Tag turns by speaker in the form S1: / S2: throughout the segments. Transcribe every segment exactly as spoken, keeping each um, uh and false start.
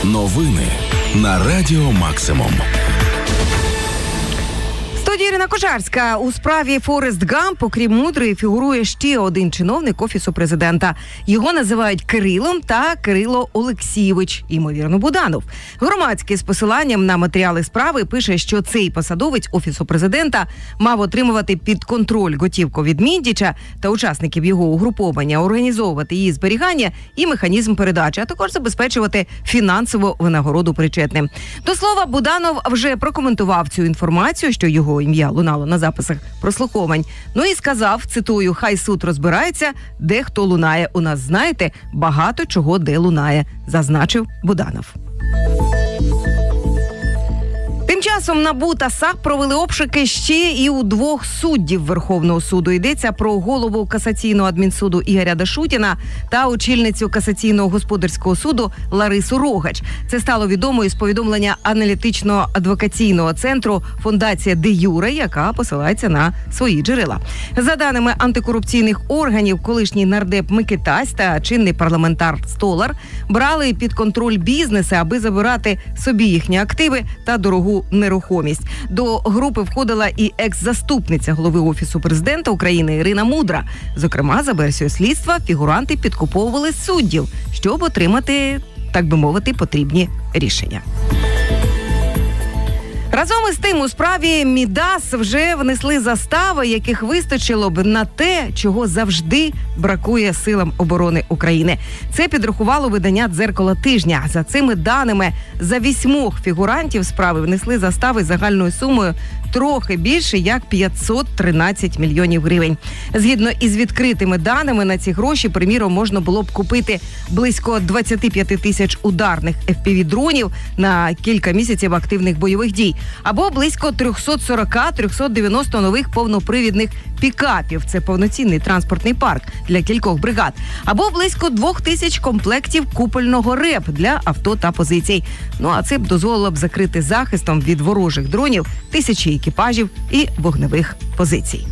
S1: Новини на Радіо Максимум.
S2: Студія Ірина Кожарська. У справі Форест Гамп, окрім Мудрої, фігурує ще один чиновник Офісу президента. Його називають Кирилом та Кирило Олексійович, ймовірно, Буданов. Громадський з посиланням на матеріали справи пише, що цей посадовець Офісу президента мав отримувати під контроль готівку від Міндіча та учасників його угруповання, організовувати її зберігання і механізм передачі, а також забезпечувати фінансову винагороду причетним. До слова, Буданов вже прокоментував цю інформацію, що його ім'я лунало на записах прослуховань. Ну і сказав, цитую, «Хай суд розбирається, де хто лунає. У нас, знаєте, багато чого де лунає», зазначив Буданов. Тим часом НАБУ та САП провели обшуки ще і у двох суддів Верховного суду. Йдеться про голову касаційного адмінсуду Ігоря Дашутіна та очільницю касаційного господарського суду Ларису Рогач. Це стало відомо із повідомлення аналітично-адвокаційного центру «Фондація Де Юре», яка посилається на свої джерела. За даними антикорупційних органів, колишній нардеп Микитась та чинний парламентар Столар брали під контроль бізнеси, аби забирати собі їхні активи та дорогу нерухомість. До групи входила і екс-заступниця голови Офісу президента України Ірина Мудра. Зокрема, за версією слідства, фігуранти підкуповували суддів, щоб отримати, так би мовити, потрібні рішення. Разом із тим, у справі Мідас вже внесли застави, яких вистачило б на те, чого завжди бракує силам оборони України. Це підрахувало видання «Дзеркало тижня». За цими даними, за вісьмох фігурантів справи внесли застави загальною сумою трохи більше, як п'ятсот тринадцять мільйонів гривень. Згідно із відкритими даними, на ці гроші, приміром, можна було б купити близько двадцять п'ять тисяч ударних еф пі ві-дронів на кілька місяців активних бойових дій, або близько триста сорок - триста дев'яносто нових повнопривідних пікапів. Це повноцінний транспортний парк для кількох бригад. Або близько двох тисяч комплектів купольного РЕП для авто та позицій. Ну, а це б дозволило б закрити захистом від ворожих дронів тисячі екіпажів і вогневих позицій.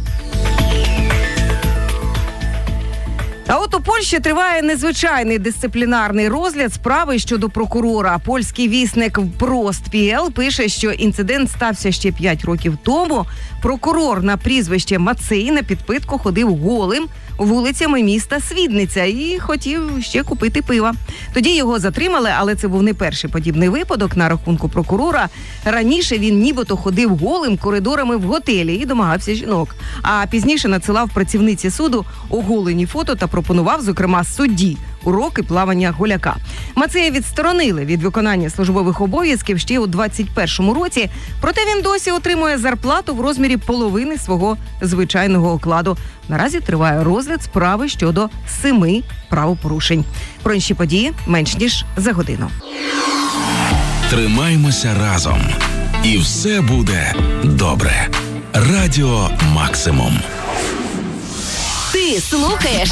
S2: А от у Польщі триває незвичайний дисциплінарний розгляд справи щодо прокурора. Польський вісник Прост.пі.ел пише, що інцидент стався ще п'ять років тому. Прокурор на прізвище Мацей на підпитку ходив голим вулицями міста Свідниця і хотів ще купити пива. Тоді його затримали, але це був не перший подібний випадок на рахунку прокурора. Раніше він нібито ходив голим коридорами в готелі і домагався жінок. А пізніше надсилав працівниці суду оголені фото та пропонував, зокрема, судді уроки плавання голяка. Мацея відсторонили від виконання службових обов'язків ще у двадцять першому році, проте він досі отримує зарплату в розмірі половини свого звичайного окладу. Наразі триває розгляд справи щодо семи правопорушень. Про інші події менш ніж за годину.
S1: Тримаймося разом. І все буде добре. Радіо Максимум.
S3: Ти слухаєш